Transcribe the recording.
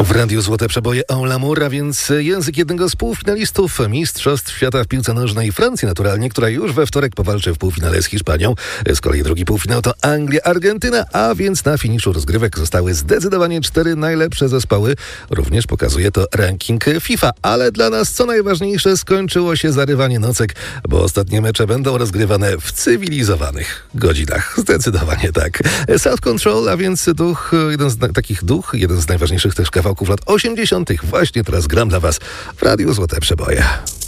W Radiu Złote Przeboje en l'amour, a więc język jednego z półfinalistów Mistrzostw Świata w piłce nożnej Francji naturalnie, która już we wtorek powalczy w półfinale z Hiszpanią. Z kolei drugi półfinał to Anglia, Argentyna, a więc na finiszu rozgrywek zostały zdecydowanie 4 najlepsze zespoły. Również pokazuje to ranking FIFA. Ale dla nas co najważniejsze, skończyło się zarywanie nocek, bo ostatnie mecze będą rozgrywane w cywilizowanych godzinach. Zdecydowanie tak. Self Control, a więc jeden z najważniejszych też kawałków lat 80. Właśnie teraz gram dla was w Radiu Złote Przeboje.